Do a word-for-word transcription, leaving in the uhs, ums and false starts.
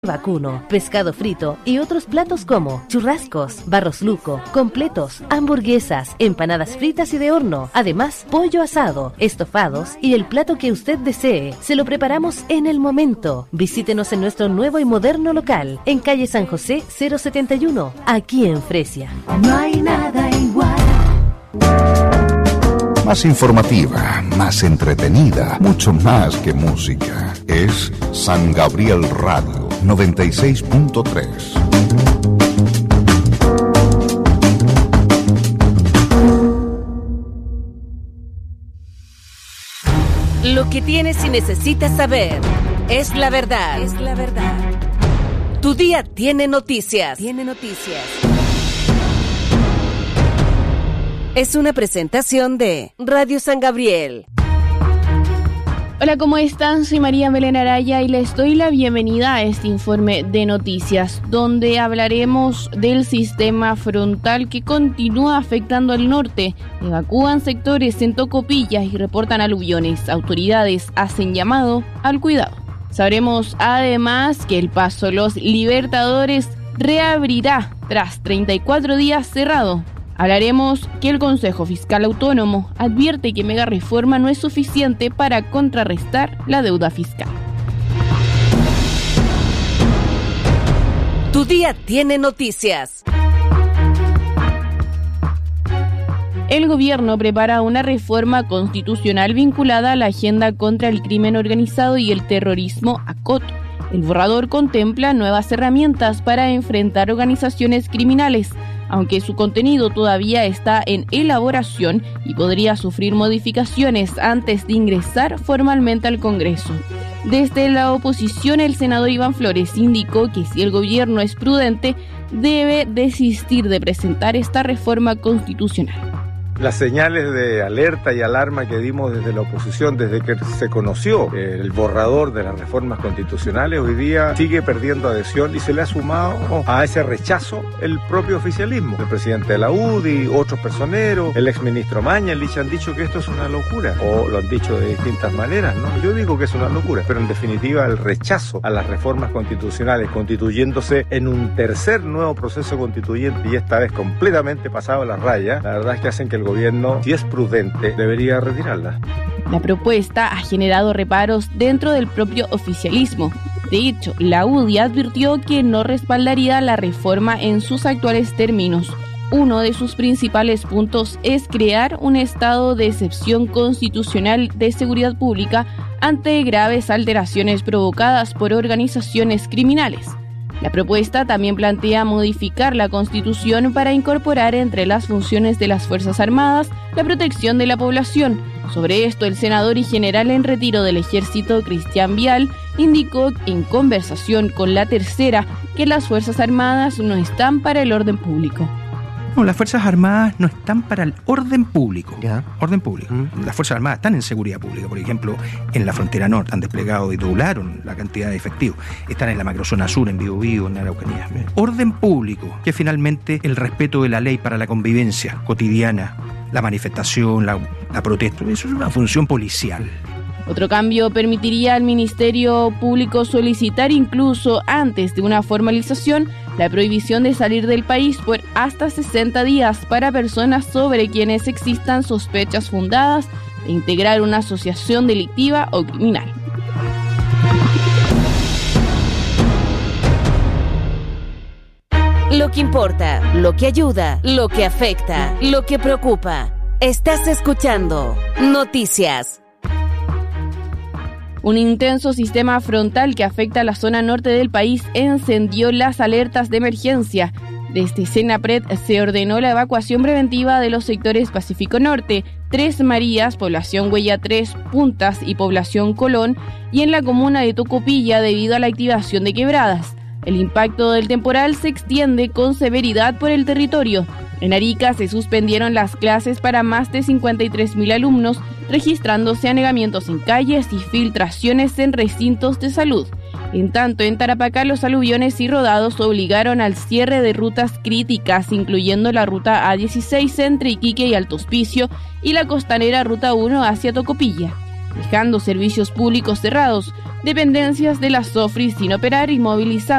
vacuno, pescado frito y otros platos como churrascos, barros luco, completos, hamburguesas, empanadas fritas y de horno, además pollo asado, estofados y el plato que usted desee. Se lo preparamos en el momento. Visítenos en nuestro nuevo y moderno local, en calle San José cero setenta y uno, aquí en Fresia. No hay nada igual. Más informativa, más entretenida, mucho más que música. Es San Gabriel Radio noventa y seis punto tres. Lo que tienes y necesitas saber es la verdad. Es la verdad. Tu día tiene noticias. Tiene noticias. Es una presentación de Radio San Gabriel. Hola, ¿cómo están? Soy María Belén Araya y les doy la bienvenida a este informe de noticias, donde hablaremos del sistema frontal que continúa afectando al norte. Evacúan sectores en Tocopilla y reportan aluviones. Autoridades hacen llamado al cuidado. Sabremos además que el Paso Los Libertadores reabrirá tras treinta y cuatro días cerrado. Hablaremos que el Consejo Fiscal Autónomo advierte que mega reforma no es suficiente para contrarrestar la deuda fiscal. Tu día tiene noticias. El gobierno prepara una reforma constitucional vinculada a la agenda contra el crimen organizado y el terrorismo A C O T. El borrador contempla nuevas herramientas para enfrentar organizaciones criminales, aunque su contenido todavía está en elaboración y podría sufrir modificaciones antes de ingresar formalmente al Congreso. Desde la oposición, el senador Iván Flores indicó que si el gobierno es prudente, debe desistir de presentar esta reforma constitucional. Las señales de alerta y alarma que dimos desde la oposición, desde que se conoció el borrador de las reformas constitucionales, hoy día sigue perdiendo adhesión y se le ha sumado a ese rechazo el propio oficialismo. El presidente de la U D I, otros personeros, el exministro Mañalich han dicho que esto es una locura, o lo han dicho de distintas maneras, ¿no? Yo digo que es una locura, pero en definitiva el rechazo a las reformas constitucionales, constituyéndose en un tercer nuevo proceso constituyente y esta vez completamente pasado a la raya, la verdad es que hacen que el gobierno, si es prudente, debería retirarla. La propuesta ha generado reparos dentro del propio oficialismo. De hecho, la U D I advirtió que no respaldaría la reforma en sus actuales términos. Uno de sus principales puntos es crear un estado de excepción constitucional de seguridad pública ante graves alteraciones provocadas por organizaciones criminales. La propuesta también plantea modificar la Constitución para incorporar entre las funciones de las Fuerzas Armadas la protección de la población. Sobre esto, el senador y general en retiro del Ejército, Cristian Vial, indicó en conversación con La Tercera que las Fuerzas Armadas no están para el orden público. No, las Fuerzas Armadas no están para el orden público. ¿Ya? Orden público. ¿Mm? Las Fuerzas Armadas están en seguridad pública. Por ejemplo, en la frontera norte han desplegado y doblaron la cantidad de efectivos. Están en la macrozona sur, en Biobío, en Araucanía. Orden público, que finalmente el respeto de la ley para la convivencia cotidiana, la manifestación, la, la protesta. Eso es una función policial. Otro cambio permitiría al Ministerio Público solicitar incluso antes de una formalización la prohibición de salir del país por hasta sesenta días para personas sobre quienes existan sospechas fundadas de integrar una asociación delictiva o criminal. Lo que importa, lo que ayuda, lo que afecta, lo que preocupa. Estás escuchando Noticias. Un intenso sistema frontal que afecta a la zona norte del país encendió las alertas de emergencia. Desde Senapred se ordenó la evacuación preventiva de los sectores Pacífico Norte, Tres Marías, población Huella tres, Puntas y población Colón, y en la comuna de Tocopilla debido a la activación de quebradas. El impacto del temporal se extiende con severidad por el territorio. En Arica se suspendieron las clases para más de cincuenta y tres mil alumnos, registrándose anegamientos en calles y filtraciones en recintos de salud. En tanto, en Tarapacá los aluviones y rodados obligaron al cierre de rutas críticas, incluyendo la ruta A dieciséis entre Iquique y Alto Hospicio y la costanera ruta uno hacia Tocopilla. dejando servicios públicos cerrados, dependencias de la SOFRI sin operar y movilizando